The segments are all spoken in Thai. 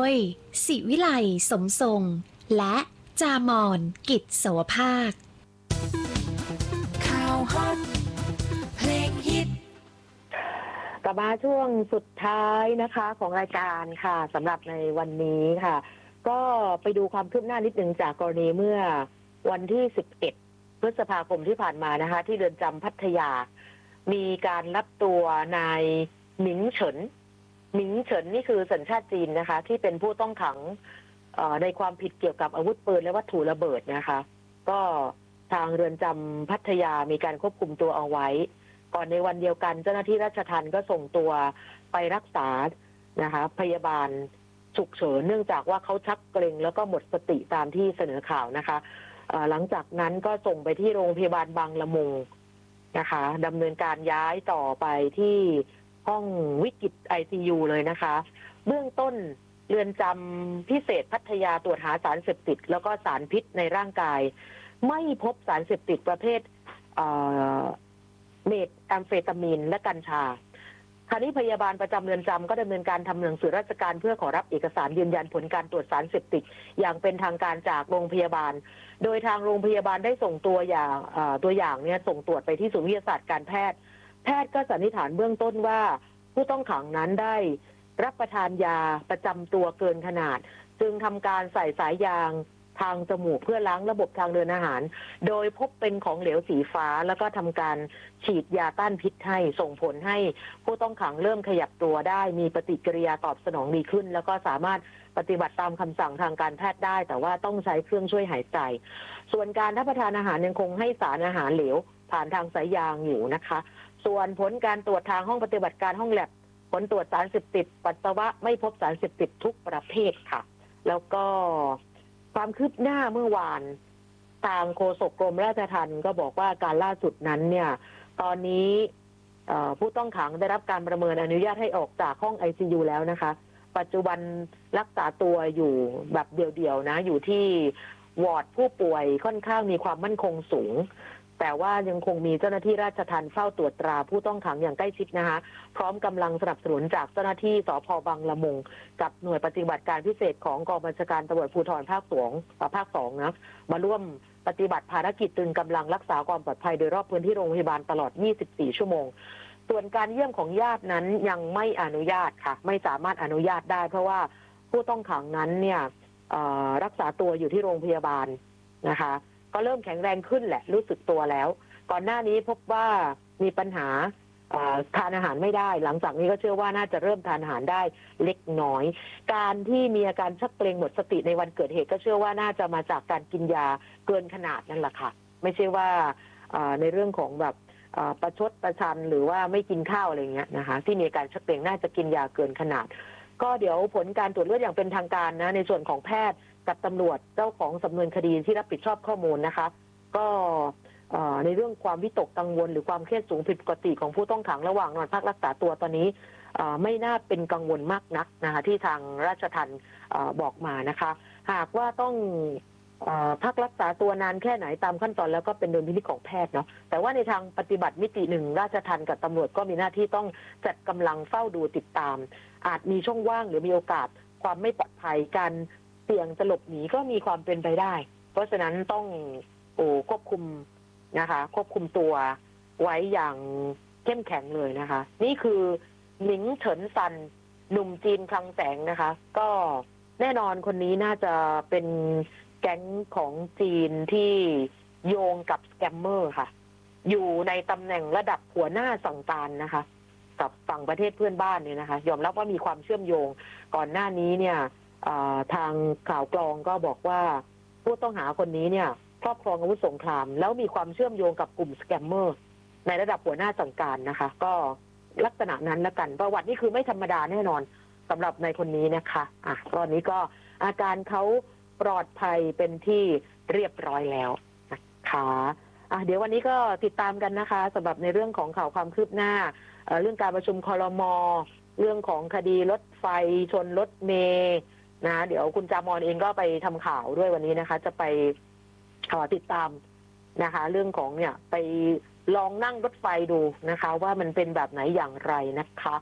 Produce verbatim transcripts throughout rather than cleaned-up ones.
ยศิวิไลสมทรงและจามอนกิจโสภาคข่าวฮอตเพลงฮิตกลับมาช่วงสุดท้ายนะคะของรายการค่ะสำหรับในวันนี้ค่ะ ก็ไปดูความคืบหน้านิดนึงจากกรณีเมื่อวันที่สิบเอ็ดพฤษภาคมที่ผ่านมานะคะที่เรือนจำพัทยามีการรับตัวนายหมิงเฉินหมิงเฉินนี่คือสัญชาติจีนนะคะที่เป็นผู้ต้องขังในความผิดเกี่ยวกับอาวุธปืนและวัตถุระเบิดนะคะก็ทางเรือนจำพัทยามีการควบคุมตัวเอาไว้ก่อนในวันเดียวกันเจ้าหน้าที่ราชทัณฑ์ก็ส่งตัวไปรักษานะคะพยาบาลฉุกเฉินเนื่องจากว่าเขาชักเกร็งแล้วก็หมดสติตามที่เสนอข่าวนะคะหลังจากนั้นก็ส่งไปที่โรงพยาบาลบางละมุงนะคะดำเนินการย้ายต่อไปที่ห้องวิกฤต ไอ ซี ยู เลยนะคะเบื้องต้นเรือนจำพิเศษพัทยาตรวจหาสารเสพติดแล้วก็สารพิษในร่างกายไม่พบสารเสพติดประเภทเมทแอมเฟตามีนและกัญชาคราวนี้พยาบาลประจำเรือนจำก็ดำเนินการทำหนังสือราชการเพื่อขอรับเอกสารยืนยันผลการตรวจสารเสพติดอย่างเป็นทางการจากโรงพยาบาลโดยทางโรงพยาบาลได้ส่งตัวอย่างตัวอย่างเนี่ยส่งตรวจไปที่ศูนย์วิทยาศาสตร์การแพทย์แพทย์ก็สันนิษฐานเบื้องต้นว่าผู้ต้องขังนั้นได้รับประทานยาประจำตัวเกินขนาดจึงทำการใส่สายยางทางจมูกเพื่อล้างระบบทางเดินอาหารโดยพบเป็นของเหลวสีฟ้าแล้วก็ทำการฉีดยาต้านพิษให้ส่งผลให้ผู้ต้องขังเริ่มขยับตัวได้มีปฏิกิริยาตอบสนองดีขึ้นแล้วก็สามารถปฏิบัติตามคำสั่งทางการแพทย์ได้แต่ว่าต้องใช้เครื่องช่วยหายใจส่วนการรับประทานอาหารยังคงให้สารอาหารเหลวผ่านทางสายยางอยู่นะคะส่วนผลการตรวจทางห้องปฏิบัติการห้องแลบผลตรวจสารเสพติดปัสสาวะไม่พบสารเสพติดทุกประเภทค่ะแล้วก็ความคืบหน้าเมื่อวานทางโฆษกกรมราชทัณฑ์ก็บอกว่าการล่าสุดนั้นเนี่ยตอนนี้ผู้ต้องขังได้รับการประเมินอนุญาตให้ออกจากห้อง ไอ ซี ยู แล้วนะคะปัจจุบันรักษาตัวอยู่แบบเดี่ยวๆนะอยู่ที่วอร์ดผู้ป่วยค่อนข้างมีความมั่นคงสูงแต่ว่ายังคงมีเจ้าหน้าที่ราชทัณฑ์เฝ้าตรวจตราผู้ต้องขังอย่างใกล้ชิดนะคะพร้อมกำลังสนับสนุนจากเจ้าหน้าที่สภ.บางละมุงกับหน่วยปฏิบัติการพิเศษของกองบัญชาการตำรวจภูธรภาคสองภาคสองนะมาร่วมปฏิบัติภารกิจตรึงกำลังรักษาความปลอดภัยโดยรอบพื้นที่โรงพยาบาลตลอดยี่สิบสี่ชั่วโมงส่วนการเยี่ยมของญาตินั้นยังไม่อนุญาตค่ะไม่สามารถอนุญาตได้เพราะว่าผู้ต้องขังนั้นเนี่ยรักษาตัวอยู่ที่โรงพยาบาลนะคะก็เริ่มแข็งแรงขึ้นแหละรู้สึกตัวแล้วก่อนหน้านี้พบว่ามีปัญหาทานอาหารไม่ได้หลังจากนี้ก็เชื่อว่าน่าจะเริ่มทานอาหารได้เล็กน้อยการที่มีอาการชักเกร็งหมดสติในวันเกิดเหตุก็เชื่อว่าน่าจะมาจากการกินยาเกินขนาดนั่นแหละค่ะไม่ใช่ว่าในเรื่องของแบบประชดประชันหรือว่าไม่กินข้าวอะไรเงี้ยนะคะที่มีอาการชักเกร็งน่าจะกินยาเกินขนาดก็เดี๋ยวผลการตรวจเลือดอย่างเป็นทางการนะในส่วนของแพทย์กับตำรวจเจ้าของสำนวนคดีที่รับผิดชอบข้อมูลนะคะก็ในเรื่องความวิตกกังวลหรือความเครียดสูงผิดปกติของผู้ต้องขังระหว่างนอนพักรักษาตัวตอนนี้ไม่น่าเป็นกังวลมากนักนะคะที่ทางราชทัณฑ์บอกมานะคะหากว่าต้องพักรักษาตัวนานแค่ไหนตามขั้นตอนแล้วก็เป็นดุลพินิจของแพทย์เนาะแต่ว่าในทางปฏิบัติมิติหนึ่งราชทัณฑ์กับตำรวจก็มีหน้าที่ต้องจัดกำลังเฝ้าดูติดตามอาจมีช่องว่างหรือมีโอกาสความไม่ปลอดภัยการเสี่ยงจะหลบหนีก็มีความเป็นไปได้เพราะฉะนั้นต้องโอ้ควบคุมนะคะควบคุมตัวไว้อย่างเข้มแข็งเลยนะคะนี่คือหมิงเฉินซันหนุ่มจีนคลังแสงนะคะก็แน่นอนคนนี้น่าจะเป็นแก๊งของจีนที่โยงกับสแกมเมอร์ค่ะอยู่ในตำแหน่งระดับหัวหน้าสั่งการนะคะกับฝั่งประเทศเพื่อนบ้านเนี่ยนะคะยอมรับว่ามีความเชื่อมโยงก่อนหน้านี้เนี่ยทางข่าวกรองก็บอกว่าผู้ต้องหาคนนี้เนี่ยครอบครองอาวุธสงครามแล้วมีความเชื่อมโยงกับกลุ่มสแกมเมอร์ในระดับหัวหน้าสั่งการนะคะก็ลักษณะนั้นละกันประวัตินี่คือไม่ธรรมดาแน่นอนสำหรับในคนนี้นะคะอ่ะตอนนี้ก็อาการเขาปลอดภัยเป็นที่เรียบร้อยแล้วนะคะอ่ะเดี๋ยววันนี้ก็ติดตามกันนะคะสำหรับในเรื่องของข่าวความคืบหน้าเอ่อเรื่องการประชุมครม.เรื่องของคดีรถไฟชนรถเมล์นะเดี๋ยวคุณจามอนเองก็ไปทำข่าวด้วยวันนี้นะคะจะไปติดตามนะคะเรื่องของเนี่ยไปลองนั่งรถไฟดูนะคะว่ามันเป็นแบบไหนอย่างไรนะคะ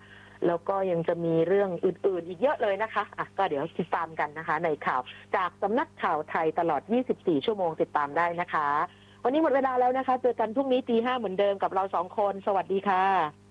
แล้วก็ยังจะมีเรื่องอื่นๆอีกเยอะเลยนะคะอ่ะก็เดี๋ยวติดตามกันนะคะ ในข่าวจากสำนักข่าวไทยตลอดยี่สิบสี่ชั่วโมงติดตามได้นะคะวันนี้หมดเวลาแล้วนะคะเจอกันพรุ่งนี้ตีห้าเหมือนเดิมกับเราสองคนสวัสดีค่ะ